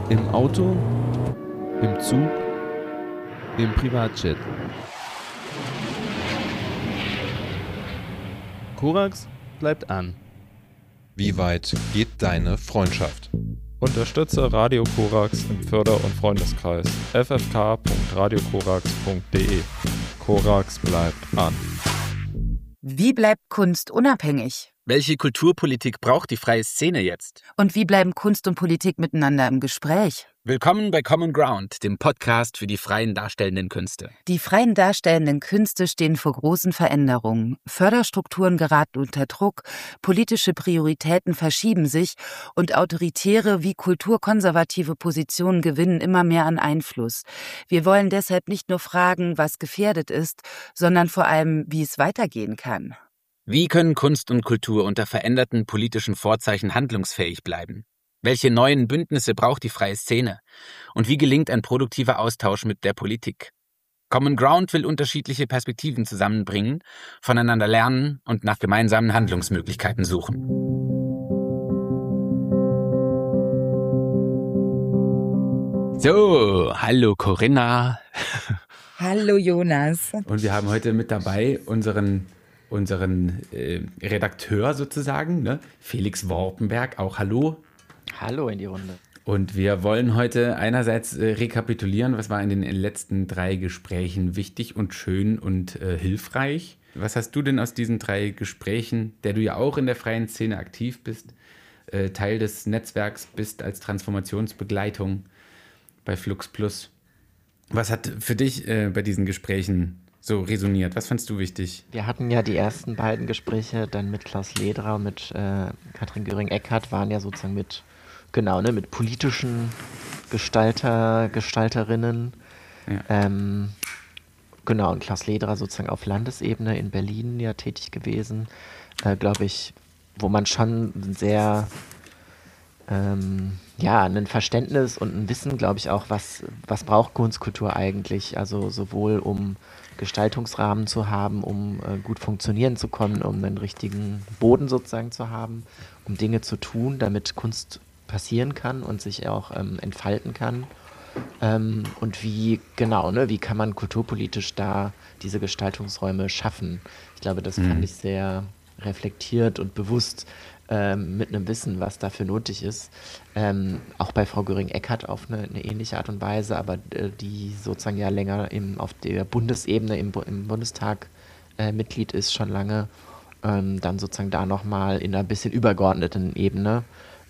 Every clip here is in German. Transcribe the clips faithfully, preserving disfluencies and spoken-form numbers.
Im Auto, im Zug, im Privatjet. Korax bleibt an. Wie weit geht deine Freundschaft? Unterstütze Radio Korax im Förder- und Freundeskreis f f k punkt radio korax punkt d e. Korax bleibt an. Wie bleibt Kunst unabhängig? Welche Kulturpolitik braucht die freie Szene jetzt? Und wie bleiben Kunst und Politik miteinander im Gespräch? Willkommen bei Common Ground, dem Podcast für die freien darstellenden Künste. Die freien darstellenden Künste stehen vor großen Veränderungen. Förderstrukturen geraten unter Druck, politische Prioritäten verschieben sich und autoritäre wie kulturkonservative Positionen gewinnen immer mehr an Einfluss. Wir wollen deshalb nicht nur fragen, was gefährdet ist, sondern vor allem, wie es weitergehen kann. Wie können Kunst und Kultur unter veränderten politischen Vorzeichen handlungsfähig bleiben? Welche neuen Bündnisse braucht die freie Szene? Und wie gelingt ein produktiver Austausch mit der Politik? Common Ground will unterschiedliche Perspektiven zusammenbringen, voneinander lernen und nach gemeinsamen Handlungsmöglichkeiten suchen. So, hallo Corinna. Hallo Jonas. Und wir haben heute mit dabei unseren, unseren äh, Redakteur sozusagen, ne? Felix Worpenberg, auch hallo. Hallo in die Runde. Und wir wollen heute einerseits äh, rekapitulieren, was war in den letzten drei Gesprächen wichtig und schön und äh, hilfreich. Was hast du denn aus diesen drei Gesprächen, der du ja auch in der freien Szene aktiv bist, äh, Teil des Netzwerks bist als Transformationsbegleitung bei Flux Plus? Was hat für dich äh, bei diesen Gesprächen so resoniert? Was fandst du wichtig? Wir hatten ja die ersten beiden Gespräche dann mit Klaus Lederer und mit äh, Katrin Göring-Eckardt, waren ja sozusagen mit Genau, ne, mit politischen Gestalter, Gestalterinnen. Ja. Ähm, genau, und Klaus Lederer sozusagen auf Landesebene in Berlin ja tätig gewesen, äh, glaube ich, wo man schon sehr, ähm, ja, ein Verständnis und ein Wissen, glaube ich, auch, was, was braucht Kunstkultur eigentlich, also sowohl um Gestaltungsrahmen zu haben, um äh, gut funktionieren zu können, um einen richtigen Boden sozusagen zu haben, um Dinge zu tun, damit Kunst passieren kann und sich auch ähm, entfalten kann. Ähm, und wie, genau, ne, wie kann man kulturpolitisch da diese Gestaltungsräume schaffen? Ich glaube, das mhm. fand ich sehr reflektiert und bewusst ähm, mit einem Wissen, was dafür nötig ist. Ähm, auch bei Frau Göring-Eckardt auf eine, eine ähnliche Art und Weise, aber äh, die sozusagen ja länger im, auf der Bundesebene im, im Bundestag äh, Mitglied ist, schon lange, ähm, dann sozusagen da nochmal in einer bisschen übergeordneten Ebene.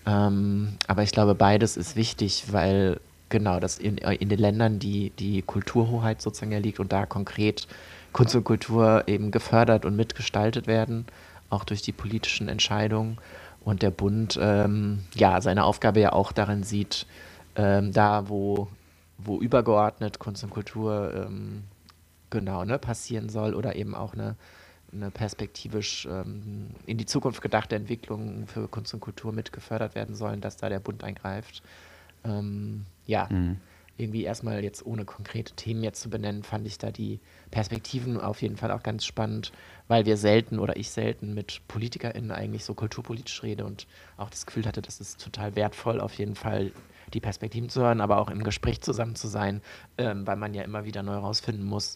Ähm, aber ich glaube, beides ist wichtig, weil genau das in, in den Ländern die, die Kulturhoheit sozusagen ja liegt und da konkret Kunst und Kultur eben gefördert und mitgestaltet werden, auch durch die politischen Entscheidungen. Und der Bund ähm, ja seine Aufgabe ja auch darin sieht, ähm, da wo, wo übergeordnet Kunst und Kultur ähm, genau ne, passieren soll oder eben auch eine eine perspektivisch ähm, in die Zukunft gedachte Entwicklung für Kunst und Kultur mit gefördert werden sollen, dass da der Bund eingreift. Ähm, ja, mhm. irgendwie erstmal jetzt ohne konkrete Themen jetzt zu benennen, fand ich da die Perspektiven auf jeden Fall auch ganz spannend, weil wir selten oder ich selten mit PolitikerInnen eigentlich so kulturpolitisch rede und auch das Gefühl hatte, das ist total wertvoll, auf jeden Fall die Perspektiven zu hören, aber auch im Gespräch zusammen zu sein, ähm, weil man ja immer wieder neu rausfinden muss,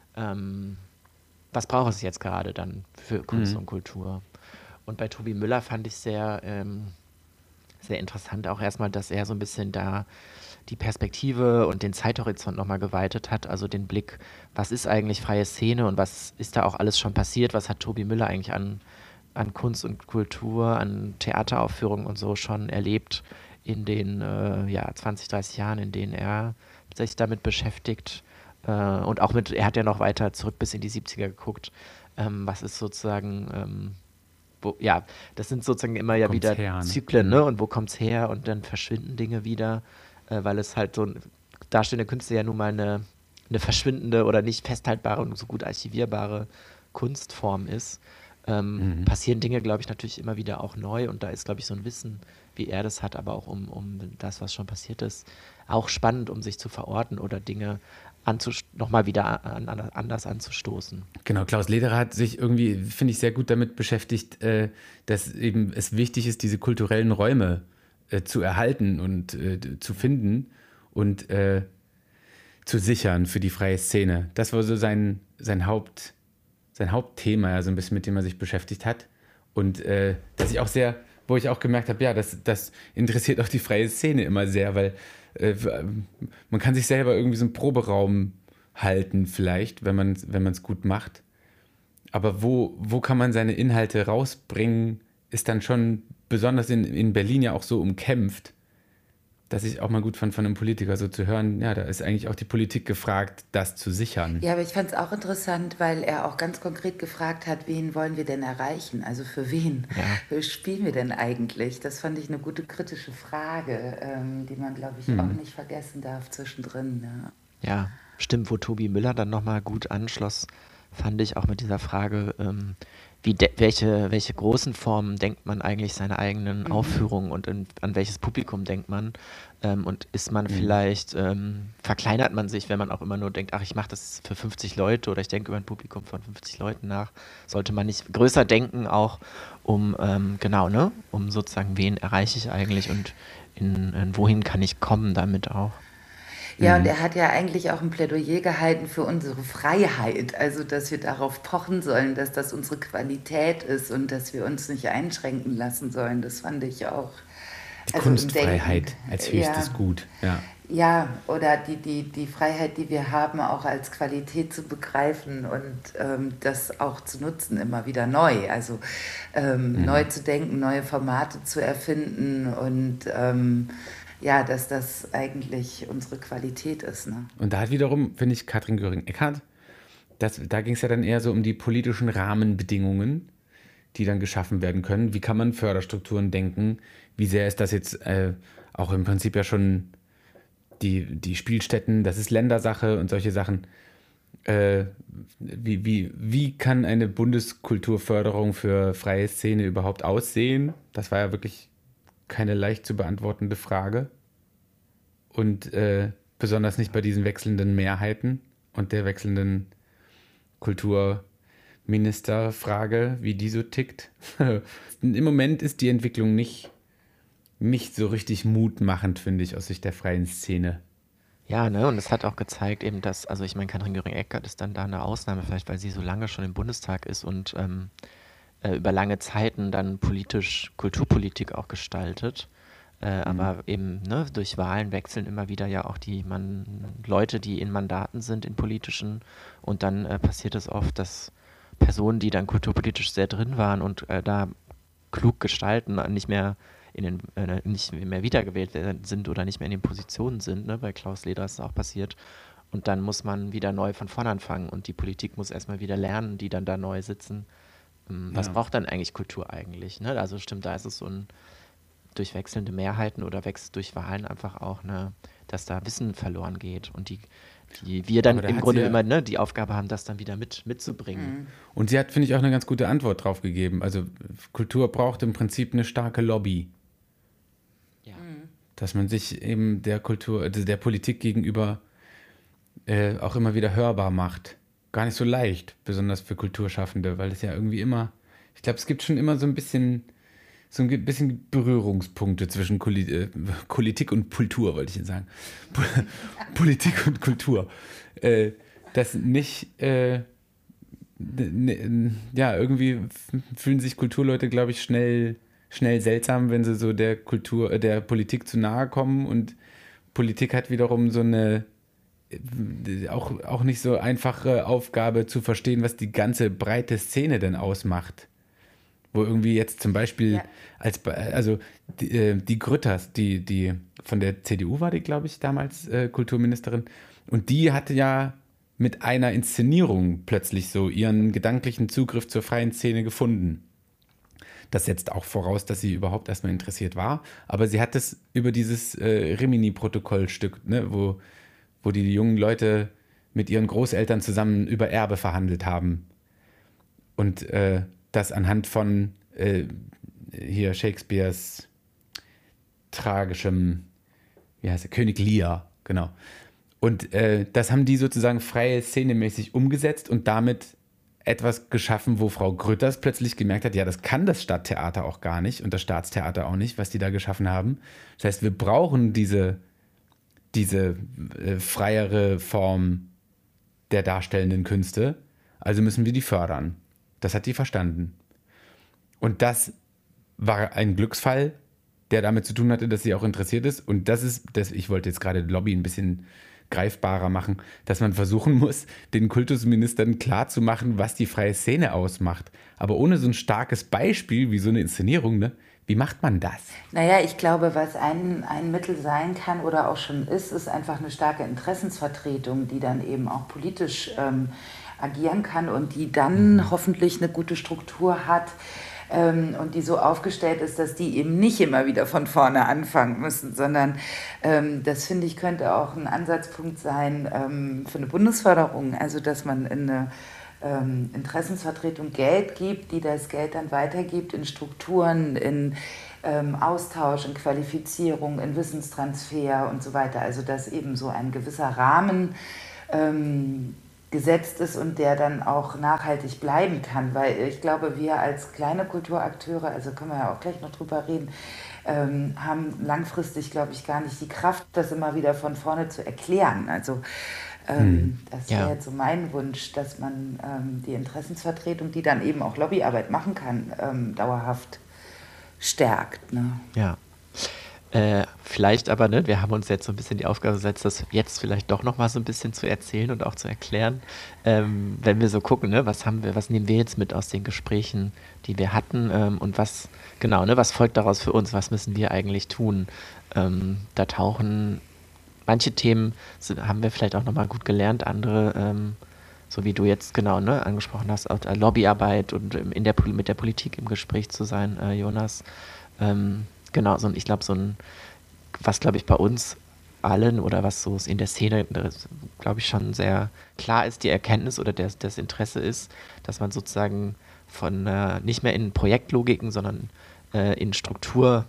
ähm, was braucht es jetzt gerade dann für Kunst mhm. und Kultur? Und bei Tobi Müller fand ich sehr, ähm, sehr interessant auch erstmal, dass er so ein bisschen da die Perspektive und den Zeithorizont nochmal geweitet hat, also den Blick, was ist eigentlich freie Szene und was ist da auch alles schon passiert, was hat Tobi Müller eigentlich an, an Kunst und Kultur, an Theateraufführungen und so schon erlebt in den äh, ja, zwanzig, dreißig Jahren, in denen er sich damit beschäftigt. Und auch mit, er hat ja noch weiter zurück bis in die siebziger geguckt. Ähm, was ist sozusagen, ähm, wo, ja, das sind sozusagen immer ja wieder her, ne? Zyklen, ne? Und wo kommt's her? Und dann verschwinden Dinge wieder, äh, weil es halt so, darstellende Künste ja nun mal eine, eine verschwindende oder nicht festhaltbare und so gut archivierbare Kunstform ist. Ähm, mhm. Passieren Dinge, glaube ich, natürlich immer wieder auch neu und da ist, glaube ich, so ein Wissen, wie er das hat, aber auch um, um das, was schon passiert ist, auch spannend, um sich zu verorten oder Dinge nochmal wieder an, an, anders anzustoßen. Genau, Klaus Lederer hat sich irgendwie, finde ich, sehr gut damit beschäftigt, äh, dass eben es wichtig ist, diese kulturellen Räume äh, zu erhalten und äh, zu finden und äh, zu sichern für die freie Szene. Das war so sein, sein, Haupt, sein Hauptthema, also ein bisschen mit dem er sich beschäftigt hat. Und äh, dass ich auch sehr, wo ich auch gemerkt habe, ja, das, das interessiert auch die freie Szene immer sehr, weil äh, man kann sich selber irgendwie so einen Proberaum halten vielleicht, wenn man wenn man es gut macht. Aber wo, wo kann man seine Inhalte rausbringen, ist dann schon besonders in, in Berlin ja auch so umkämpft, dass ich auch mal gut fand, von einem Politiker so zu hören, ja, da ist eigentlich auch die Politik gefragt, das zu sichern. Ja, aber ich fand es auch interessant, weil er auch ganz konkret gefragt hat, wen wollen wir denn erreichen? Also für wen Ja. spielen wir denn eigentlich? Das fand ich eine gute kritische Frage, ähm, die man, glaube ich, Mhm. auch nicht vergessen darf zwischendrin. Ja. Ja, stimmt, wo Tobi Müller dann nochmal gut anschloss, fand ich auch mit dieser Frage, ähm, wie de- welche, welche großen Formen denkt man eigentlich seine eigenen Mhm. Aufführungen und in, an welches Publikum denkt man? Ähm, und ist man Mhm. vielleicht, ähm, verkleinert man sich, wenn man auch immer nur denkt, ach, ich mache das für fünfzig Leute oder ich denke über ein Publikum von fünfzig Leuten nach. Sollte man nicht größer denken, auch um, ähm, genau, ne, um sozusagen, wen erreiche ich eigentlich und in, in wohin kann ich kommen damit auch? Ja, Mhm. und er hat ja eigentlich auch ein Plädoyer gehalten für unsere Freiheit, also dass wir darauf pochen sollen, dass das unsere Qualität ist und dass wir uns nicht einschränken lassen sollen. Das fand ich auch. Die also im Kunstfreiheit Denken. als höchstes Ja. Gut. Ja. Ja, oder die, die, die Freiheit, die wir haben, auch als Qualität zu begreifen und ähm, das auch zu nutzen, immer wieder neu. Also ähm, Mhm. neu zu denken, neue Formate zu erfinden und ähm, ja, dass das eigentlich unsere Qualität ist. Ne? Und da hat wiederum, finde ich, Katrin Göring-Eckardt, das, da ging es ja dann eher so um die politischen Rahmenbedingungen, die dann geschaffen werden können. Wie kann man Förderstrukturen denken? Wie sehr ist das jetzt äh, auch im Prinzip ja schon die, die Spielstätten, das ist Ländersache und solche Sachen. Äh, wie, wie, wie kann eine Bundeskulturförderung für freie Szene überhaupt aussehen? Das war ja wirklich keine leicht zu beantwortende Frage. Und äh, besonders nicht bei diesen wechselnden Mehrheiten und der wechselnden Kulturministerfrage, wie die so tickt. Im Moment ist die Entwicklung nicht, nicht so richtig mutmachend, finde ich, aus Sicht der freien Szene. Ja, ne, und es hat auch gezeigt eben, dass, also ich meine, Katrin Göring-Eckardt ist dann da eine Ausnahme, vielleicht weil sie so lange schon im Bundestag ist und ähm, äh, über lange Zeiten dann politisch, Kulturpolitik auch gestaltet. Äh, Mhm. aber eben, ne, durch Wahlen wechseln immer wieder ja auch die man Leute, die in Mandaten sind, in politischen. Und dann äh, passiert es oft, dass Personen, die dann kulturpolitisch sehr drin waren und äh, da klug gestalten, nicht mehr in den, äh, nicht mehr wiedergewählt werden- sind oder nicht mehr in den Positionen sind. Ne? Bei Klaus Lederer ist es auch passiert. Und dann muss man wieder neu von vorn anfangen und die Politik muss erstmal wieder lernen, die dann da neu sitzen. Ähm, Was Ja. braucht dann eigentlich Kultur eigentlich? Ne? Also stimmt, da ist es so ein durch wechselnde Mehrheiten oder wechs durch Wahlen einfach auch, ne, dass da Wissen verloren geht und die, die wir dann Aber da im hat Grunde sie ja- immer ne, die Aufgabe haben, das dann wieder mit, mitzubringen. Mhm. Und sie hat, finde ich, auch eine ganz gute Antwort drauf gegeben. Also Kultur braucht im Prinzip eine starke Lobby. Ja. Dass man sich eben der Kultur, also der Politik gegenüber äh, auch immer wieder hörbar macht. Gar nicht so leicht, besonders für Kulturschaffende, weil es ja irgendwie immer, ich glaube, es gibt schon immer so ein bisschen, so ein bisschen Berührungspunkte zwischen Kuli äh, Politik und Kultur, wollte ich jetzt sagen. Po- Politik und Kultur. Äh, das nicht, äh, n- n- ja, irgendwie f- fühlen sich Kulturleute, glaube ich, schnell, schnell seltsam, wenn sie so der Kultur, äh, der Politik zu nahe kommen und Politik hat wiederum so eine äh, auch, auch nicht so einfache Aufgabe zu verstehen, was die ganze breite Szene denn ausmacht. Wo irgendwie jetzt zum Beispiel Ja. als Be- also die, äh, die Grütters, die, die von der C D U war die, glaube ich, damals äh, Kulturministerin, und die hatte ja mit einer Inszenierung plötzlich so ihren gedanklichen Zugriff zur freien Szene gefunden. Das setzt auch voraus, dass sie überhaupt erstmal interessiert war, aber sie hat es über dieses äh, Rimini-Protokollstück, ne, wo, wo die jungen Leute mit ihren Großeltern zusammen über Erbe verhandelt haben. Und äh, das anhand von äh, hier Shakespeares tragischem, wie heißt er, König Lear, genau. Und äh, das haben die sozusagen freie Szene-mäßig umgesetzt und damit etwas geschaffen, wo Frau Grütters plötzlich gemerkt hat, ja, das kann das Stadttheater auch gar nicht und das Staatstheater auch nicht, was die da geschaffen haben. Das heißt, wir brauchen diese, diese äh, freiere Form der darstellenden Künste, also müssen wir die fördern. Das hat die verstanden. Und das war ein Glücksfall, der damit zu tun hatte, dass sie auch interessiert ist. Und das ist, das, ich wollte jetzt gerade Lobby ein bisschen greifbarer machen, dass man versuchen muss, den Kultusministern klarzumachen, was die freie Szene ausmacht. Aber ohne so ein starkes Beispiel wie so eine Inszenierung, ne? Wie macht man das? Naja, ich glaube, was ein, ein Mittel sein kann oder auch schon ist, ist einfach eine starke Interessensvertretung, die dann eben auch politisch ähm, agieren kann und die dann mhm. hoffentlich eine gute Struktur hat, Ähm, und die so aufgestellt ist, dass die eben nicht immer wieder von vorne anfangen müssen, sondern ähm, das, finde ich, könnte auch ein Ansatzpunkt sein ähm, für eine Bundesförderung, also dass man in eine ähm, Interessensvertretung Geld gibt, die das Geld dann weitergibt in Strukturen, in ähm, Austausch, in Qualifizierung, in Wissenstransfer und so weiter, also dass eben so ein gewisser Rahmen ähm, gesetzt ist und der dann auch nachhaltig bleiben kann, weil ich glaube, wir als kleine Kulturakteure, also können wir ja auch gleich noch drüber reden, ähm, haben langfristig, glaube ich, gar nicht die Kraft, das immer wieder von vorne zu erklären. Also ähm, hm. das wäre ja. jetzt so mein Wunsch, dass man ähm, die Interessensvertretung, die dann eben auch Lobbyarbeit machen kann, ähm, dauerhaft stärkt. Ne? Ja. Äh, vielleicht aber, ne, wir haben uns jetzt so ein bisschen die Aufgabe gesetzt, das jetzt vielleicht doch noch mal so ein bisschen zu erzählen und auch zu erklären. Ähm, wenn wir so gucken, ne, was haben wir, was nehmen wir jetzt mit aus den Gesprächen, die wir hatten ähm, und was, genau, ne, was folgt daraus für uns, was müssen wir eigentlich tun? Ähm, da tauchen manche Themen, sind, haben wir vielleicht auch noch mal gut gelernt, andere, ähm, so wie du jetzt genau ne, angesprochen hast, auch Lobbyarbeit und in der, mit der Politik im Gespräch zu sein, äh, Jonas. Ähm, Genau, so ein, ich glaube, so ein, was glaube ich bei uns allen oder was so in der Szene, glaube ich, schon sehr klar ist, die Erkenntnis oder das, das Interesse ist, dass man sozusagen von äh, nicht mehr in Projektlogiken, sondern äh, in Strukturdenken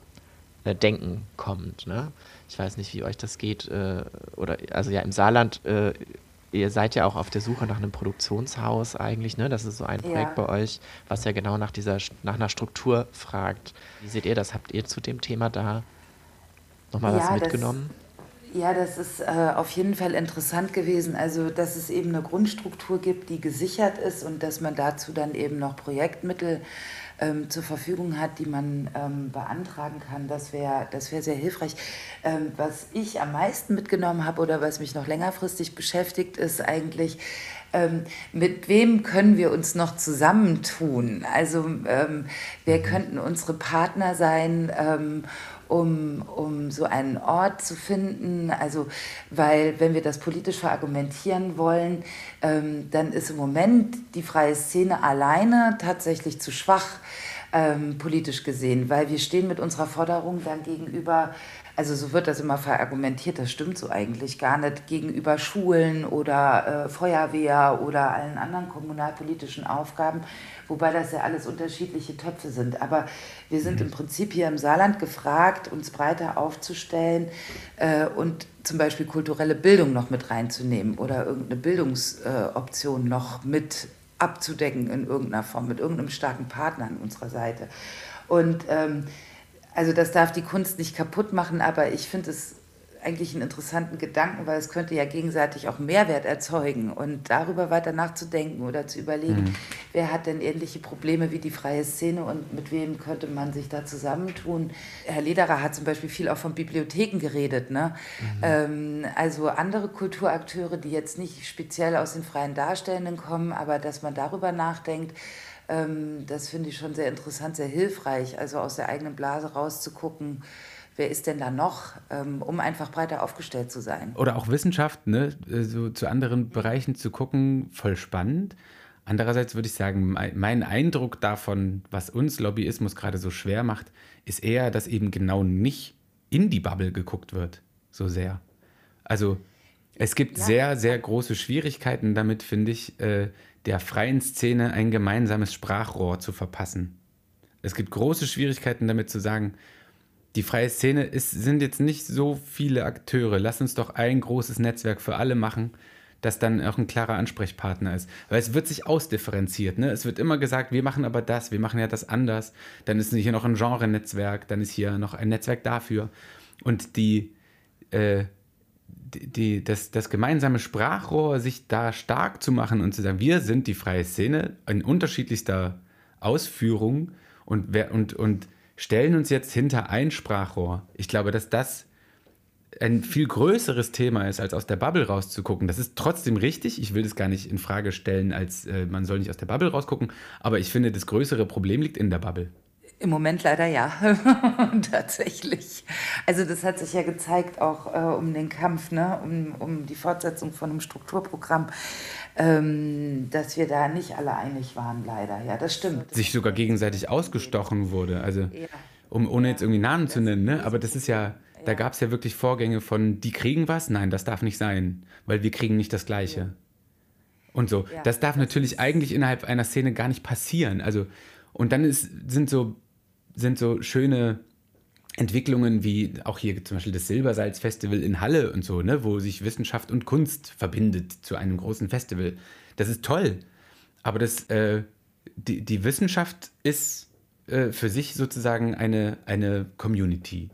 äh, kommt. Ne? Ich weiß nicht, wie euch das geht. Äh, oder also ja, im Saarland, äh, ihr seid ja auch auf der Suche nach einem Produktionshaus eigentlich, ne? Das ist so ein Projekt ja. bei euch, was ja genau nach dieser nach einer Struktur fragt. Wie seht ihr das? Habt ihr zu dem Thema da nochmal ja, was mitgenommen? Das, ja, das ist äh, auf jeden Fall interessant gewesen. Also, dass es eben eine Grundstruktur gibt, die gesichert ist und dass man dazu dann eben noch Projektmittel ähm, zur Verfügung hat, die man ähm, beantragen kann. Das wäre das wär sehr hilfreich. Ähm, was ich am meisten mitgenommen habe oder was mich noch längerfristig beschäftigt, ist eigentlich, ähm, mit wem können wir uns noch zusammentun? Also ähm, wer könnten unsere Partner sein, ähm, um, um so einen Ort zu finden? Also, weil wenn wir das politisch verargumentieren wollen, ähm, dann ist im Moment die freie Szene alleine tatsächlich zu schwach, ähm, politisch gesehen, weil wir stehen mit unserer Forderung dann gegenüber, also so wird das immer verargumentiert, das stimmt so eigentlich gar nicht, gegenüber Schulen oder äh, Feuerwehr oder allen anderen kommunalpolitischen Aufgaben, wobei das ja alles unterschiedliche Töpfe sind. Aber wir sind im Prinzip hier im Saarland gefragt, uns breiter aufzustellen äh, und zum Beispiel kulturelle Bildung noch mit reinzunehmen oder irgendeine Bildungsoption äh, noch mit abzudecken in irgendeiner Form, mit irgendeinem starken Partner an unserer Seite. Und ähm, also das darf die Kunst nicht kaputt machen, aber ich finde es eigentlich einen interessanten Gedanken, weil es könnte ja gegenseitig auch Mehrwert erzeugen und darüber weiter nachzudenken oder zu überlegen, mhm. wer hat denn ähnliche Probleme wie die freie Szene und mit wem könnte man sich da zusammentun. Herr Lederer hat zum Beispiel viel auch von Bibliotheken geredet, ne? Mhm. Ähm, also andere Kulturakteure, die jetzt nicht speziell aus den freien Darstellenden kommen, aber dass man darüber nachdenkt, ähm, das finde ich schon sehr interessant, sehr hilfreich, also aus der eigenen Blase rauszugucken, wer ist denn da noch, ähm, um einfach breiter aufgestellt zu sein. Oder auch Wissenschaft, ne? So zu anderen Bereichen zu gucken, voll spannend. Andererseits würde ich sagen, mein Eindruck davon, was uns Lobbyismus gerade so schwer macht, ist eher, dass eben genau nicht in die Bubble geguckt wird, so sehr. Also es gibt ja. sehr, sehr große Schwierigkeiten damit, finde ich, äh, der freien Szene ein gemeinsames Sprachrohr zu verpassen. Es gibt große Schwierigkeiten damit zu sagen, die freie Szene ist, sind jetzt nicht so viele Akteure. Lass uns doch ein großes Netzwerk für alle machen, dass dann auch ein klarer Ansprechpartner ist. Weil es wird sich ausdifferenziert. Ne? Es wird immer gesagt, wir machen aber das, wir machen ja das anders. Dann ist hier noch ein Genre-Netzwerk, dann ist hier noch ein Netzwerk dafür. Und die, äh, die, die, das, das gemeinsame Sprachrohr, sich da stark zu machen und zu sagen, wir sind die freie Szene in unterschiedlichster Ausführung und, wer, und, und stellen uns jetzt hinter ein Sprachrohr. Ich glaube, dass das ein viel größeres Thema ist, als aus der Bubble rauszugucken. Das ist trotzdem richtig. Ich will das gar nicht in Frage stellen, als äh, man soll nicht aus der Bubble rausgucken. Aber ich finde, das größere Problem liegt in der Bubble. Im Moment leider ja, tatsächlich. Also das hat sich ja gezeigt, auch äh, um den Kampf, ne? um, um die Fortsetzung von einem Strukturprogramm, ähm, dass wir da nicht alle einig waren, leider. Ja, das stimmt. Sich sogar gegenseitig ausgestochen wurde. Also, Ja. um, ohne jetzt irgendwie Namen zu Das nennen, ne? ist Aber das ist ja, da Ja. gab es ja wirklich Vorgänge von, die kriegen was? Nein, das darf nicht sein, weil wir kriegen nicht das Gleiche. Und so. Ja, Das darf das natürlich ist- eigentlich innerhalb einer Szene gar nicht passieren. Also, und dann ist, sind so, sind so schöne Entwicklungen wie auch hier zum Beispiel das Silbersalz-Festival in Halle und so, ne, wo sich Wissenschaft und Kunst verbindet zu einem großen Festival. Das ist toll. Aber das, äh, die, die Wissenschaft ist äh, für sich sozusagen eine, eine Community.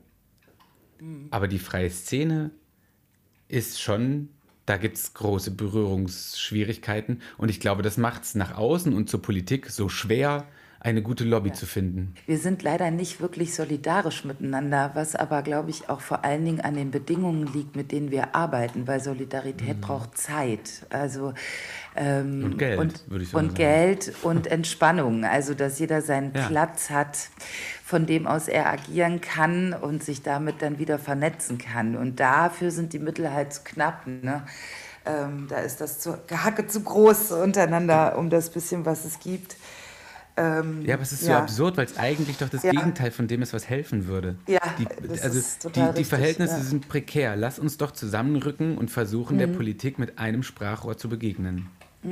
Aber die freie Szene ist schon, da gibt es große Berührungsschwierigkeiten. Und ich glaube, das macht es nach außen und zur Politik so schwer, eine gute Lobby zu finden. Wir sind leider nicht wirklich solidarisch miteinander, was aber, glaube ich, auch vor allen Dingen an den Bedingungen liegt, mit denen wir arbeiten, weil Solidarität braucht Zeit. Also, ähm, Und Geld, und, würde ich sogar und sagen. Geld und Entspannung. Also, dass jeder seinen Ja. Platz hat, von dem aus er agieren kann und sich damit dann wieder vernetzen kann. Und dafür sind die Mittel halt zu knapp. Ne? Ähm, da ist das zu, Gehacke zu groß untereinander, um das bisschen, was es gibt. Ähm, Ja, aber es ist so ja. absurd, weil es eigentlich doch das Ja. Gegenteil von dem ist, was helfen würde. Ja, die, das also ist total die, die richtig, Verhältnisse ja. sind prekär. Lass uns doch zusammenrücken und versuchen, Mhm. der Politik mit einem Sprachrohr zu begegnen.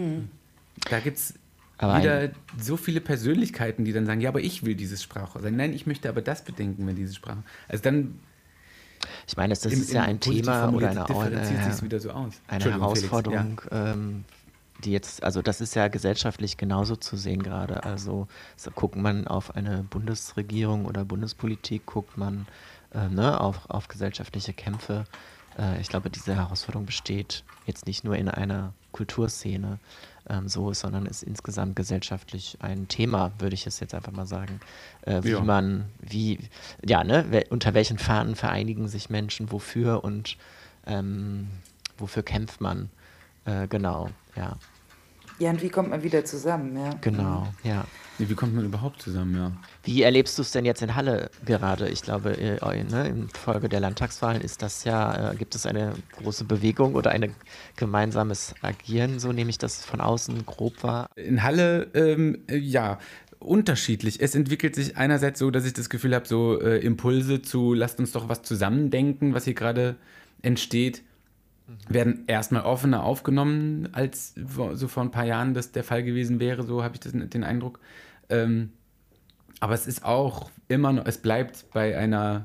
Da gibt es Aber wieder ein- so viele Persönlichkeiten, die dann sagen, ja, aber ich will dieses Sprachrohr sein. Nein, ich möchte aber das bedenken, wenn dieses Sprachrohr... Also dann... Ich meine, das, das im- ist ja im ein positiv Thema oder formuliert eine, differenziert eine, sich's wieder so aus. eine Entschuldigung, Felix, Herausforderung, ähm, die jetzt, also das ist ja gesellschaftlich genauso zu sehen gerade. Also so guckt man auf eine Bundesregierung oder Bundespolitik, guckt man äh, ne, auf, auf gesellschaftliche Kämpfe. Äh, ich glaube, diese Herausforderung besteht jetzt nicht nur in einer Kulturszene ähm, so, sondern ist insgesamt gesellschaftlich ein Thema, würde ich es jetzt einfach mal sagen. Äh, wie Ja. man, wie, ja, ne, wel- unter welchen Fahnen vereinigen sich Menschen, wofür und ähm, wofür kämpft man? Äh, genau, ja, Ja, und wie kommt man wieder zusammen? Ja. genau, ja. Ja. Wie kommt man überhaupt zusammen, ja? Wie erlebst du es denn jetzt in Halle gerade? Ich glaube, äh, ne, in Folge der Landtagswahlen ist das ja, äh, gibt es eine große Bewegung oder ein gemeinsames Agieren, so nehme ich das von außen grob wahr. In Halle, ähm, äh, ja, unterschiedlich. Es entwickelt sich einerseits so, dass ich das Gefühl habe, so äh, Impulse zu, lasst uns doch was zusammendenken, was hier gerade entsteht, werden erstmal offener aufgenommen, als vor- so vor ein paar Jahren das der Fall gewesen wäre, so habe ich das, den Eindruck. Ähm, aber es ist auch immer noch, es bleibt bei einer,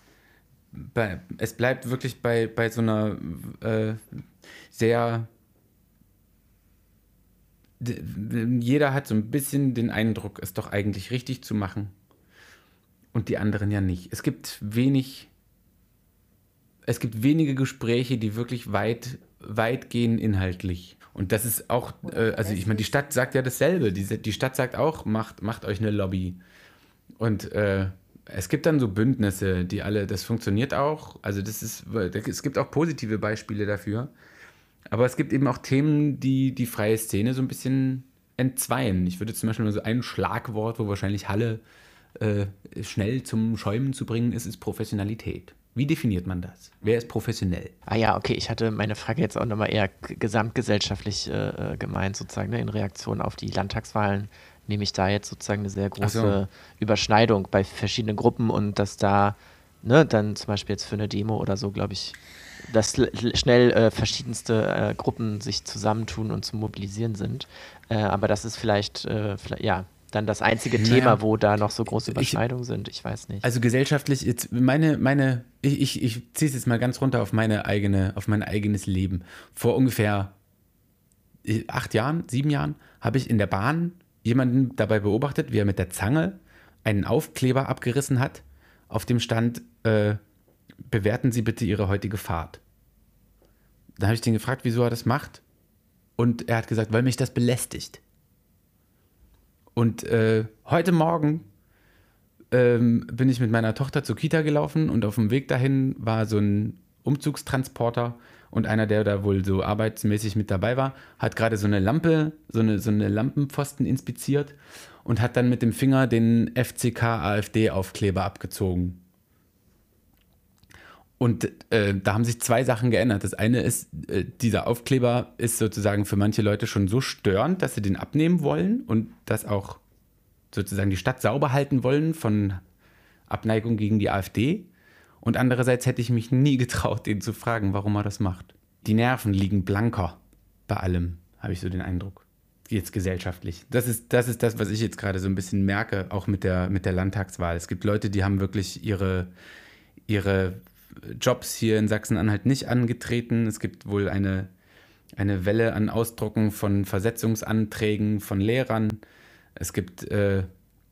bei, es bleibt wirklich bei, bei so einer äh, sehr, d- jeder hat so ein bisschen den Eindruck, es doch eigentlich richtig zu machen und die anderen ja nicht. Es gibt wenig, es gibt wenige Gespräche, die wirklich weit, weit gehen inhaltlich. Und das ist auch, äh, also ich meine, die Stadt sagt ja dasselbe. Die, die Stadt sagt auch, macht, macht euch eine Lobby. Und äh, es gibt dann so Bündnisse, die alle, das funktioniert auch. Also das ist, es gibt auch positive Beispiele dafür. Aber es gibt eben auch Themen, die die freie Szene so ein bisschen entzweien. Ich würde zum Beispiel mal so ein Schlagwort, wo wahrscheinlich Halle äh, schnell zum Schäumen zu bringen ist, ist Professionalität. Wie definiert man das? Wer ist professionell? Ah ja, okay, ich hatte meine Frage jetzt auch nochmal eher g- gesamtgesellschaftlich äh, äh, gemeint, sozusagen, ne, in Reaktion auf die Landtagswahlen nehme ich da jetzt sozusagen eine sehr Ach so. große Überschneidung bei verschiedenen Gruppen und dass da, ne, dann zum Beispiel jetzt für eine Demo oder so, glaube ich, dass l- l- schnell äh, verschiedenste äh, Gruppen sich zusammentun und zu mobilisieren sind. Äh, aber das ist vielleicht, äh, vielleicht, ja, dann das einzige Naja, Thema, wo da noch so große ich- Überschneidungen sind. Ich weiß nicht. Also gesellschaftlich, jetzt meine, meine, ich, ich, ich ziehe es jetzt mal ganz runter auf meine eigene, auf mein eigenes Leben. Vor ungefähr acht Jahren, sieben Jahren, habe ich in der Bahn jemanden dabei beobachtet, wie er mit der Zange einen Aufkleber abgerissen hat, auf dem stand, äh, bewerten Sie bitte Ihre heutige Fahrt. Da habe ich den gefragt, wieso er das macht. Und er hat gesagt, weil mich das belästigt. Und äh, heute Morgen ähm, bin ich mit meiner Tochter zur Kita gelaufen und auf dem Weg dahin war so ein Umzugstransporter und einer, der da wohl so arbeitsmäßig mit dabei war, hat gerade so eine Lampe, so eine, so eine Lampenpfosten inspiziert und hat dann mit dem Finger den F C K AfD-Aufkleber abgezogen. Und äh, da haben sich zwei Sachen geändert. Das eine ist, äh, dieser Aufkleber ist sozusagen für manche Leute schon so störend, dass sie den abnehmen wollen und das auch sozusagen die Stadt sauber halten wollen von Abneigung gegen die AfD. Und andererseits hätte ich mich nie getraut, den zu fragen, warum er das macht. Die Nerven liegen blanker bei allem, habe ich so den Eindruck. Jetzt gesellschaftlich. Das ist, das ist das, was ich jetzt gerade so ein bisschen merke, auch mit der, mit der Landtagswahl. Es gibt Leute, die haben wirklich ihre, ihre Jobs hier in Sachsen-Anhalt nicht angetreten. Es gibt wohl eine, eine Welle an Ausdrucken von Versetzungsanträgen von Lehrern. Es gibt äh,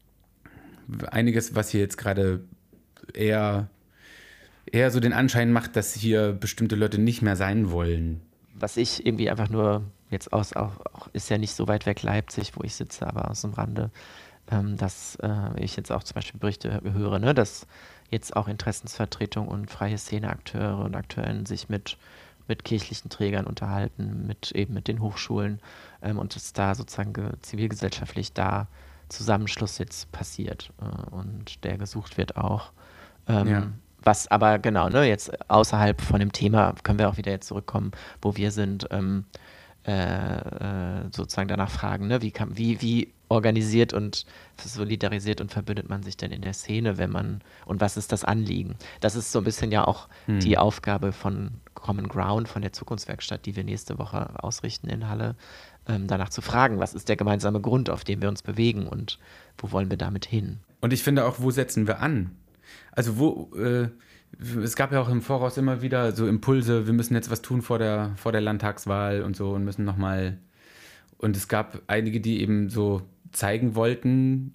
einiges, was hier jetzt gerade eher, eher so den Anschein macht, dass hier bestimmte Leute nicht mehr sein wollen. Was ich irgendwie einfach nur jetzt aus, auch, auch ist ja nicht so weit weg Leipzig, wo ich sitze, aber aus dem Rande, ähm, dass äh, ich jetzt auch zum Beispiel Berichte höre, ne, dass jetzt auch Interessensvertretung und freie Szeneakteure und Akteurinnen sich mit, mit kirchlichen Trägern unterhalten, mit eben mit den Hochschulen ähm, und dass da sozusagen ge- zivilgesellschaftlich da Zusammenschluss jetzt passiert äh, und der gesucht wird auch. Ähm, Ja. Was aber genau, ne, jetzt außerhalb von dem Thema können wir auch wieder jetzt zurückkommen, wo wir sind, ähm, äh, äh, sozusagen danach fragen, ne, wie, kann, wie, wie organisiert und solidarisiert und verbündet man sich denn in der Szene, wenn man, und was ist das Anliegen? Das ist so ein bisschen ja auch Hm. die Aufgabe von Common Ground, von der Zukunftswerkstatt, die wir nächste Woche ausrichten in Halle, ähm, danach zu fragen, was ist der gemeinsame Grund, auf dem wir uns bewegen und wo wollen wir damit hin? Und ich finde auch, wo setzen wir an? Also wo, äh, es gab ja auch im Voraus immer wieder so Impulse, wir müssen jetzt was tun vor der, vor der Landtagswahl und so und müssen nochmal, und es gab einige, die eben so zeigen wollten,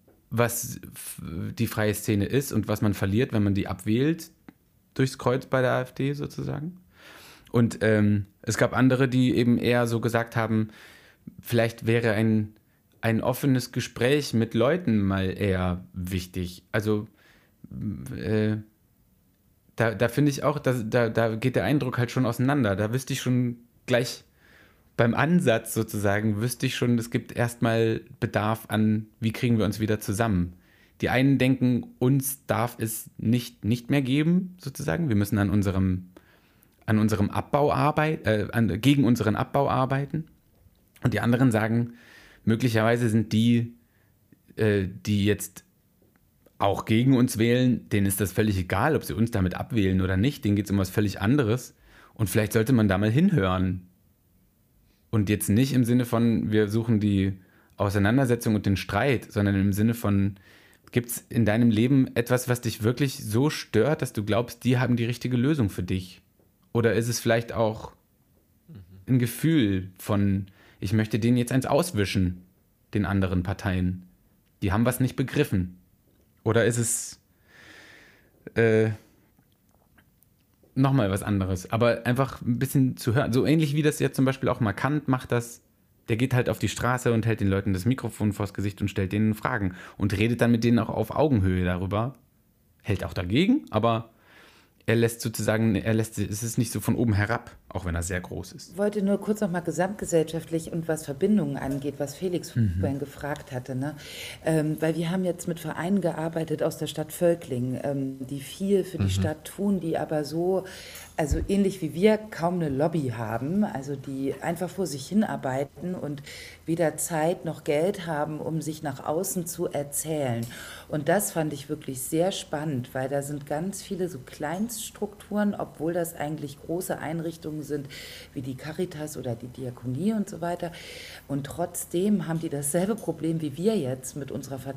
was f- die freie Szene ist und was man verliert, wenn man die abwählt, durchs Kreuz bei der AfD sozusagen. Und ähm, es gab andere, die eben eher so gesagt haben, vielleicht wäre ein, ein offenes Gespräch mit Leuten mal eher wichtig. Also äh, da, da finde ich auch, dass, da, da geht der Eindruck halt schon auseinander. Da wüsste ich schon gleich beim Ansatz sozusagen, wüsste ich schon, es gibt erstmal Bedarf an, wie kriegen wir uns wieder zusammen. Die einen denken, uns darf es nicht, nicht mehr geben, sozusagen. Wir müssen an unserem, an unserem Abbau arbeiten, äh, an, gegen unseren Abbau arbeiten. Und die anderen sagen, möglicherweise sind die, äh, die jetzt auch gegen uns wählen, denen ist das völlig egal, ob sie uns damit abwählen oder nicht. Denen geht es um was völlig anderes. Und vielleicht sollte man da mal hinhören. Und jetzt nicht im Sinne von, wir suchen die Auseinandersetzung und den Streit, sondern im Sinne von, gibt es in deinem Leben etwas, was dich wirklich so stört, dass du glaubst, die haben die richtige Lösung für dich? Oder ist es vielleicht auch ein Gefühl von, ich möchte denen jetzt eins auswischen, den anderen Parteien? Die haben was nicht begriffen. Oder ist es äh, nochmal was anderes? Aber einfach ein bisschen zu hören. So ähnlich wie das jetzt zum Beispiel auch Markant macht das. Der geht halt auf die Straße und hält den Leuten das Mikrofon vors Gesicht und stellt denen Fragen. Und redet dann mit denen auch auf Augenhöhe darüber. Hält auch dagegen, aber er lässt sozusagen, er lässt, es ist nicht so von oben herab, auch wenn er sehr groß ist. Ich wollte nur kurz noch mal gesamtgesellschaftlich und was Verbindungen angeht, was Felix Mhm. vorhin gefragt hatte, ne? Ähm, weil wir haben jetzt mit Vereinen gearbeitet aus der Stadt Völkling, ähm, die viel für die Mhm. Stadt tun, die aber so, also ähnlich wie wir, kaum eine Lobby haben, also die einfach vor sich hinarbeiten und weder Zeit noch Geld haben, um sich nach außen zu erzählen. Und das fand ich wirklich sehr spannend, weil da sind ganz viele so Kleinststrukturen, obwohl das eigentlich große Einrichtungen sind, wie die Caritas oder die Diakonie und so weiter. Und trotzdem haben die dasselbe Problem wie wir jetzt mit unserer Vertretung.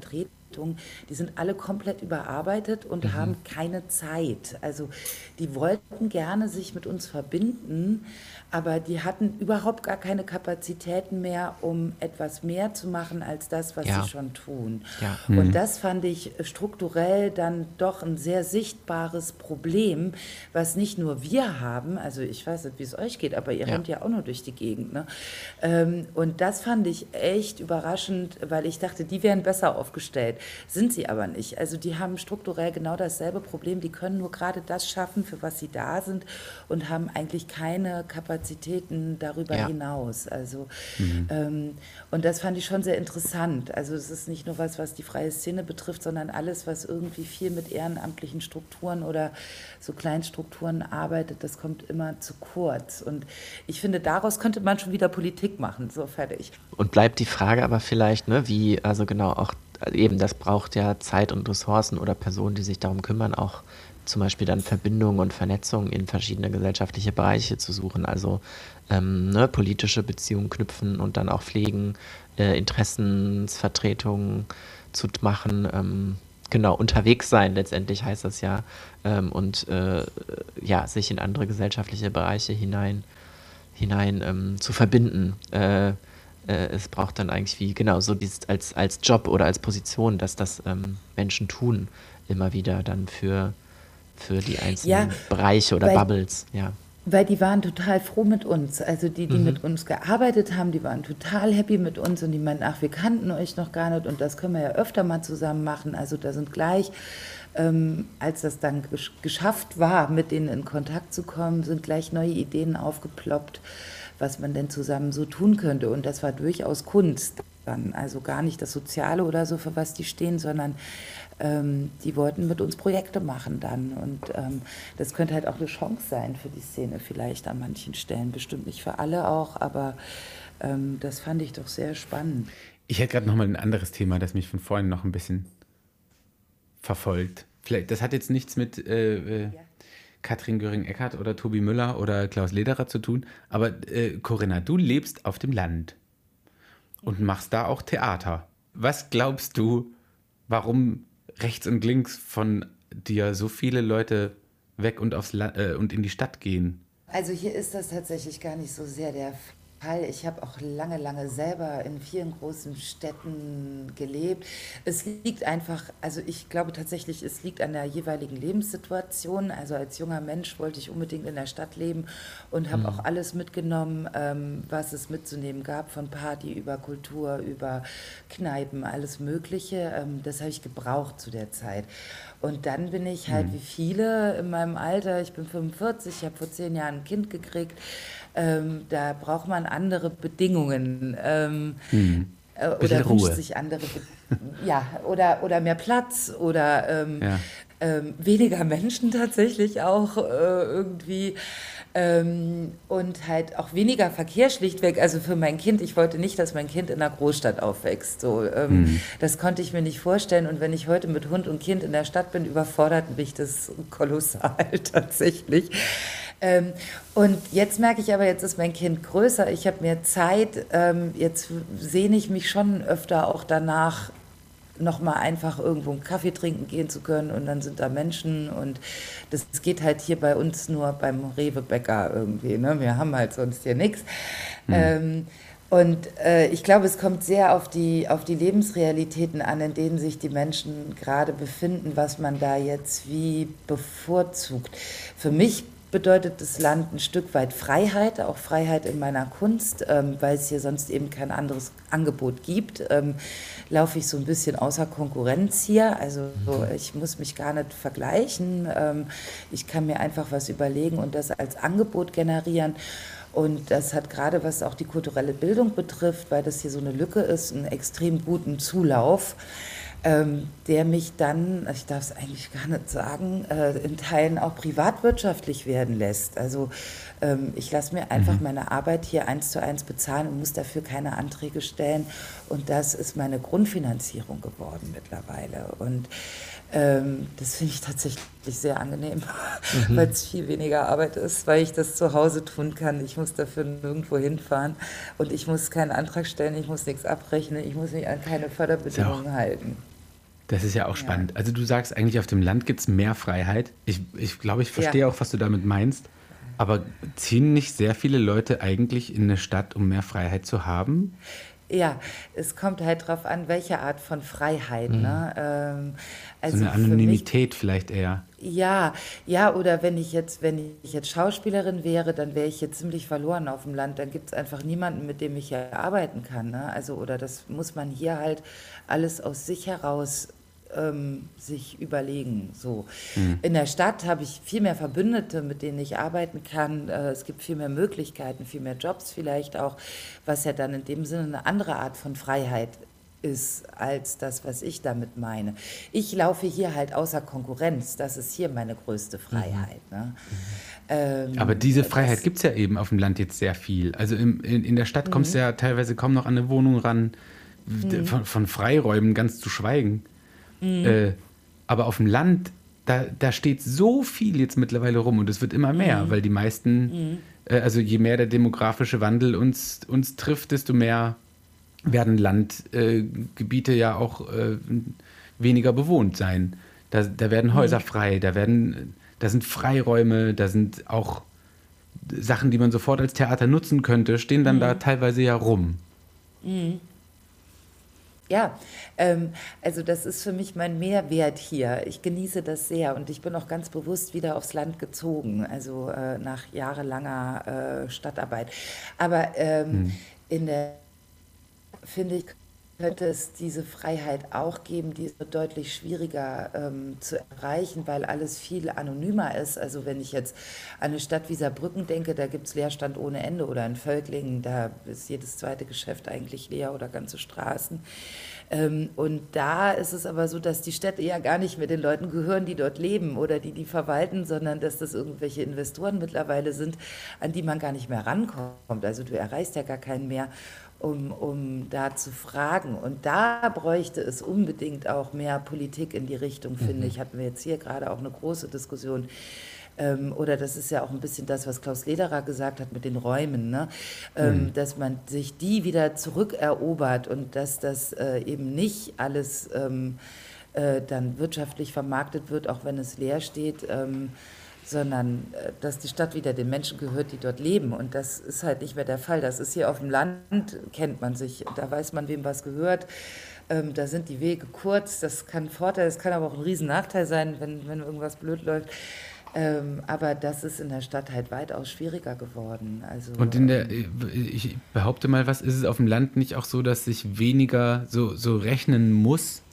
die sind alle komplett überarbeitet und mhm. haben keine Zeit. Also die wollten gerne sich mit uns verbinden, aber die hatten überhaupt gar keine Kapazitäten mehr, um etwas mehr zu machen als das, was ja. sie schon tun. Ja. Mhm. Und Mhm. das fand ich strukturell dann doch ein sehr sichtbares Problem, was nicht nur wir haben, also ich weiß nicht, wie es euch geht, aber ihr Ja. rennt ja auch nur durch die Gegend. Ne? Ähm, und das fand ich echt überraschend, weil ich dachte, die wären besser aufgestellt. Sind sie aber nicht. Also die haben strukturell genau dasselbe Problem. Die können nur gerade das schaffen, für was sie da sind und haben eigentlich keine Kapazitäten darüber Ja. hinaus. Also Mhm. ähm, und das fand ich schon sehr interessant. Also es ist nicht nur was, was die freie Szene betrifft, sondern alles, was irgendwie viel mit ehrenamtlichen Strukturen oder so Kleinstrukturen arbeitet, das kommt immer zu kurz. Und ich finde, daraus könnte man schon wieder Politik machen. So, fertig. Und bleibt die Frage aber vielleicht, ne, wie, also genau, auch eben, das braucht ja Zeit und Ressourcen oder Personen, die sich darum kümmern, auch zum Beispiel dann Verbindungen und Vernetzungen in verschiedene gesellschaftliche Bereiche zu suchen, also ähm, ne, politische Beziehungen knüpfen und dann auch pflegen, äh, Interessensvertretungen zu machen, ähm, genau, unterwegs sein letztendlich heißt das ja, ähm, und äh, ja, sich in andere gesellschaftliche Bereiche hinein, hinein ähm, zu verbinden. Äh, äh, es braucht dann eigentlich wie, genau, so dieses als, als Job oder als Position, dass das ähm, Menschen tun, immer wieder dann für, für die einzelnen Ja, Bereiche oder weil- Bubbles, ja. Weil die waren total froh mit uns. Also die, die Mhm. mit uns gearbeitet haben, die waren total happy mit uns und die meinten, ach, wir kannten euch noch gar nicht und das können wir ja öfter mal zusammen machen. Also da sind gleich, ähm, als das dann gesch- geschafft war, mit denen in Kontakt zu kommen, sind gleich neue Ideen aufgeploppt, was man denn zusammen so tun könnte. Und das war durchaus Kunst dann. Also gar nicht das Soziale oder so, für was die stehen, sondern ähm, die wollten mit uns Projekte machen dann. Und ähm, das könnte halt auch eine Chance sein für die Szene vielleicht an manchen Stellen. Bestimmt nicht für alle auch, aber ähm, das fand ich doch sehr spannend. Ich hätte gerade nochmal ein anderes Thema, das mich von vorhin noch ein bisschen verfolgt. Vielleicht, das hat jetzt nichts mit äh, äh, Katrin Göring-Eckardt oder Tobi Müller oder Klaus Lederer zu tun, aber äh, Corinna, du lebst auf dem Land und machst da auch Theater. Was glaubst du, warum rechts und links von dir so viele Leute weg und, aufs La äh, und in die Stadt gehen? Also hier ist das tatsächlich gar nicht so sehr der Fall. Ich habe auch lange, lange selber in vielen großen Städten gelebt. Es liegt einfach, also ich glaube tatsächlich, es liegt an der jeweiligen Lebenssituation. Also als junger Mensch wollte ich unbedingt in der Stadt leben und habe auch alles mitgenommen, ähm, was es mitzunehmen gab, von Party über Kultur, über Kneipen, alles Mögliche. Ähm, das habe ich gebraucht zu der Zeit. Und dann bin ich halt wie viele in meinem Alter, ich bin fünfundvierzig, ich habe vor zehn Jahren ein Kind gekriegt, ähm, da braucht man andere Bedingungen. Ähm, Mhm. äh, Bisschen oder wünscht Ruhe. sich andere, Be ja, oder, oder mehr Platz oder ähm, Ja. ähm, weniger Menschen tatsächlich auch äh, irgendwie. Ähm, und halt auch weniger Verkehr schlichtweg. Also für mein Kind, ich wollte nicht, dass mein Kind in einer Großstadt aufwächst. So, ähm, Mhm. Das konnte ich mir nicht vorstellen. Und wenn ich heute mit Hund und Kind in der Stadt bin, überfordert mich das kolossal tatsächlich. Ähm, und jetzt merke ich aber, jetzt ist mein Kind größer, ich habe mehr Zeit. Ähm, jetzt sehne ich mich schon öfter auch danach, noch mal einfach irgendwo einen Kaffee trinken gehen zu können und dann sind da Menschen und das geht halt hier bei uns nur beim Rewe-Bäcker irgendwie, ne? Wir haben halt sonst hier nichts. Ähm, und äh, ich glaube, es kommt sehr auf die, auf die Lebensrealitäten an, in denen sich die Menschen gerade befinden, was man da jetzt wie bevorzugt. Für mich bedeutet das Land ein Stück weit Freiheit, auch Freiheit in meiner Kunst, ähm, weil es hier sonst eben kein anderes Angebot gibt. Ähm, laufe ich so ein bisschen außer Konkurrenz hier, also so, ich muss mich gar nicht vergleichen. Ähm, ich kann mir einfach was überlegen und das als Angebot generieren. Und das hat gerade, was auch die kulturelle Bildung betrifft, weil das hier so eine Lücke ist, einen extrem guten Zulauf. Ähm, der mich dann, ich darf es eigentlich gar nicht sagen, äh, in Teilen auch privatwirtschaftlich werden lässt. Also ähm, ich lasse mir einfach Mhm. meine Arbeit hier eins zu eins bezahlen und muss dafür keine Anträge stellen. Und das ist meine Grundfinanzierung geworden mittlerweile. Und ähm, das finde ich tatsächlich sehr angenehm, weil es viel weniger Arbeit ist, weil ich das zu Hause tun kann. Ich muss dafür nirgendwo hinfahren und ich muss keinen Antrag stellen, ich muss nichts abrechnen, ich muss mich an keine Förderbedingungen halten. Das ist ja auch spannend. Ja. Also du sagst eigentlich, auf dem Land gibt es mehr Freiheit. Ich, ich glaube, ich verstehe ja. auch, was du damit meinst. Aber ziehen nicht sehr viele Leute eigentlich in eine Stadt, um mehr Freiheit zu haben? Ja, es kommt halt drauf an, welche Art von Freiheit. Mhm. Ne? Ähm, also so eine Anonymität mich, vielleicht eher. Ja, ja, oder wenn ich jetzt, wenn ich jetzt Schauspielerin wäre, dann wäre ich jetzt ziemlich verloren auf dem Land. Dann gibt es einfach niemanden, mit dem ich hier arbeiten kann. Ne? Also, oder das muss man hier halt alles aus sich heraus ähm, sich überlegen. So. Mhm. In der Stadt habe ich viel mehr Verbündete, mit denen ich arbeiten kann. Äh, es gibt viel mehr Möglichkeiten, viel mehr Jobs vielleicht auch, was ja dann in dem Sinne eine andere Art von Freiheit ist als das, was ich damit meine. Ich laufe hier halt außer Konkurrenz. Das ist hier meine größte Freiheit. Mhm. Ne? Ähm, Aber diese Freiheit gibt es ja eben auf dem Land jetzt sehr viel. Also im, in, in der Stadt mhm. kommst du ja teilweise kaum noch an eine Wohnung ran, mhm. von, von Freiräumen ganz zu schweigen. Mhm. Äh, aber auf dem Land, da, da steht so viel jetzt mittlerweile rum und es wird immer mehr, mhm. weil die meisten, mhm. äh, also je mehr der demografische Wandel uns, uns trifft, desto mehr werden Landgebiete äh, ja auch äh, weniger bewohnt sein. Da, da werden Häuser mhm. frei, da, werden, da sind Freiräume, da sind auch Sachen, die man sofort als Theater nutzen könnte, stehen dann mhm. da teilweise ja rum. Mhm. Ja, ähm, also das ist für mich mein Mehrwert hier. Ich genieße das sehr und ich bin auch ganz bewusst wieder aufs Land gezogen, also äh, nach jahrelanger äh, Stadtarbeit. Aber ähm, hm. in der, finde ich, könnte es diese Freiheit auch geben, die ist deutlich schwieriger ähm, zu erreichen, weil alles viel anonymer ist. Also wenn ich jetzt an eine Stadt wie Saarbrücken denke, da gibt es Leerstand ohne Ende, oder in Völklingen, da ist jedes zweite Geschäft eigentlich leer oder ganze Straßen. Ähm, und da ist es aber so, dass die Städte ja gar nicht mehr den Leuten gehören, die dort leben oder die die verwalten, sondern dass das irgendwelche Investoren mittlerweile sind, an die man gar nicht mehr rankommt. Also du erreichst ja gar keinen mehr. Um, um da zu fragen. Und da bräuchte es unbedingt auch mehr Politik in die Richtung, finde mhm. ich. Hatten wir jetzt hier gerade auch eine große Diskussion. Ähm, oder das ist ja auch ein bisschen das, was Klaus Lederer gesagt hat mit den Räumen, ne? ähm, mhm. dass man sich die wieder zurückerobert und dass das äh, eben nicht alles ähm, äh, dann wirtschaftlich vermarktet wird, auch wenn es leer steht, ähm, sondern dass die Stadt wieder den Menschen gehört, die dort leben. Und das ist halt nicht mehr der Fall. Das ist hier auf dem Land, kennt man sich, da weiß man, wem was gehört. Ähm, da sind die Wege kurz, das kann ein Vorteil, das kann aber auch ein riesen Nachteil sein, wenn, wenn irgendwas blöd läuft. Ähm, aber das ist in der Stadt halt weitaus schwieriger geworden. Also, und in der, ich behaupte mal, was ist es auf dem Land nicht auch so, dass sich weniger so, so rechnen muss?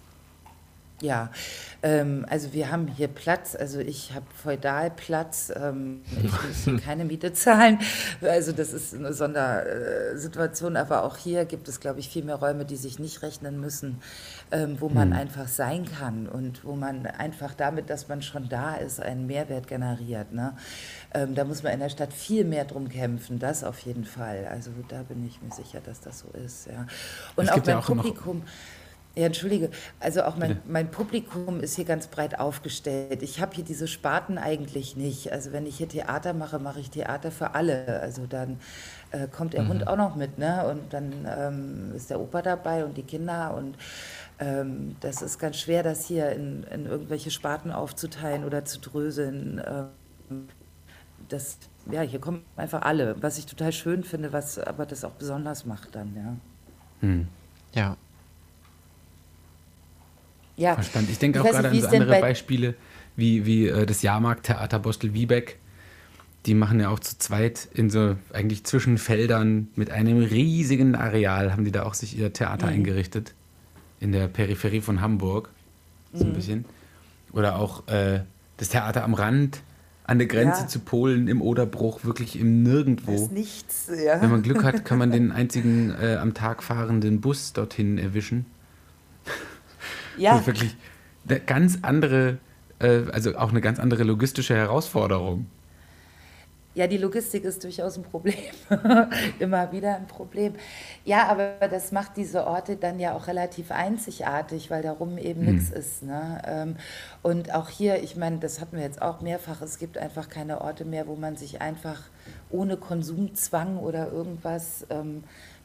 Ja, ähm, also wir haben hier Platz, also ich habe Feudalplatz, ähm, ich muss hier keine Miete zahlen, also das ist eine Sondersituation, aber auch hier gibt es, glaube ich, viel mehr Räume, die sich nicht rechnen müssen, ähm, wo man hm. einfach sein kann und wo man einfach damit, dass man schon da ist, einen Mehrwert generiert. Ne? Ähm, da muss man in der Stadt viel mehr drum kämpfen, das auf jeden Fall, also da bin ich mir sicher, dass das so ist. Ja. Und es auch gibt mein ja auch Publikum... Ja, entschuldige, also auch mein, mein Publikum ist hier ganz breit aufgestellt. Ich habe hier diese Sparten eigentlich nicht. Also wenn ich hier Theater mache, mache ich Theater für alle. Also dann äh, kommt der mhm. Hund auch noch mit, ne? Und dann ähm, ist der Opa dabei und die Kinder. Und ähm, das ist ganz schwer, das hier in, in irgendwelche Sparten aufzuteilen oder zu dröseln. Ähm, das, ja, hier kommen einfach alle, was ich total schön finde, was aber das auch besonders macht dann, ja. Hm. Ja. Ja. Verstanden. Ich denke auch gerade an so andere Beispiele wie, wie äh, das Jahrmarkttheater Bostel-Wiebeck. Die machen ja auch zu zweit in so eigentlich zwischen Feldern mit einem riesigen Areal, haben die da auch sich ihr Theater mhm. eingerichtet. In der Peripherie von Hamburg. So ein mhm. bisschen. Oder auch äh, das Theater am Rand, an der Grenze ja. zu Polen, im Oderbruch, wirklich im Nirgendwo. Das ist nichts, ja. Wenn man Glück hat, kann man den einzigen äh, am Tag fahrenden Bus dorthin erwischen. Ja. Das ist wirklich eine ganz andere, äh, also auch eine ganz andere logistische Herausforderung. Ja, die Logistik ist durchaus ein Problem. Immer wieder ein Problem. Ja, aber das macht diese Orte dann ja auch relativ einzigartig, weil darum eben hm. nichts ist. Ne? Und auch hier, ich meine, das hatten wir jetzt auch mehrfach, es gibt einfach keine Orte mehr, wo man sich einfach ohne Konsumzwang oder irgendwas ähm,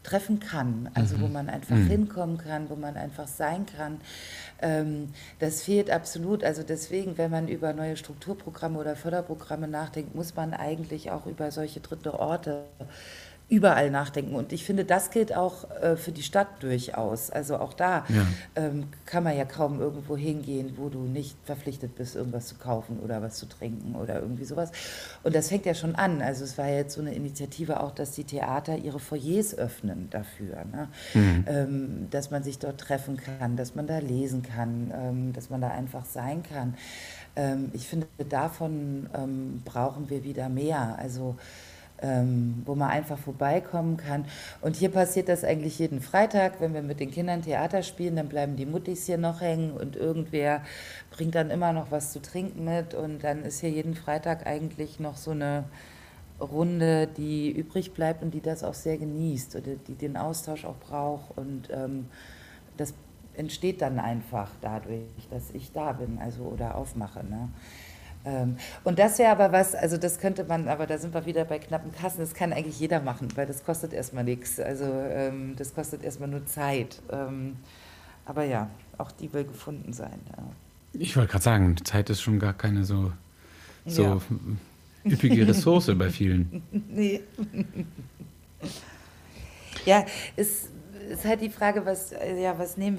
treffen kann, also wo man einfach Mhm. hinkommen kann, wo man einfach sein kann. Ähm, das fehlt absolut. Also deswegen, wenn man über neue Strukturprogramme oder Förderprogramme nachdenkt, muss man eigentlich auch über solche dritte Orte überall nachdenken. Und ich finde, das gilt auch äh, für die Stadt durchaus. Also auch da Ja. ähm, kann man ja kaum irgendwo hingehen, wo du nicht verpflichtet bist, irgendwas zu kaufen oder was zu trinken oder irgendwie sowas. Und das fängt ja schon an. Also es war ja jetzt so eine Initiative auch, dass die Theater ihre Foyers öffnen dafür, ne? Mhm. ähm, dass man sich dort treffen kann, dass man da lesen kann, ähm, dass man da einfach sein kann. Ähm, ich finde, davon ähm, brauchen wir wieder mehr. Also ähm, wo man einfach vorbeikommen kann. Und hier passiert das eigentlich jeden Freitag, wenn wir mit den Kindern Theater spielen, dann bleiben die Muttis hier noch hängen und irgendwer bringt dann immer noch was zu trinken mit und dann ist hier jeden Freitag eigentlich noch so eine Runde, die übrig bleibt und die das auch sehr genießt oder die den Austausch auch braucht und ähm, das entsteht dann einfach dadurch, dass ich da bin, also oder aufmache, ne? Ähm, und das wäre aber was, also das könnte man, aber da sind wir wieder bei knappen Kassen, das kann eigentlich jeder machen, weil das kostet erstmal nichts, also ähm, das kostet erstmal nur Zeit. Ähm, aber ja, auch die will gefunden sein. Ja. Ich wollte gerade sagen, die Zeit ist schon gar keine so, so Ja. üppige Ressource bei vielen. Nee. Ja, ist, ist halt die Frage, was, ja, was nehmen wir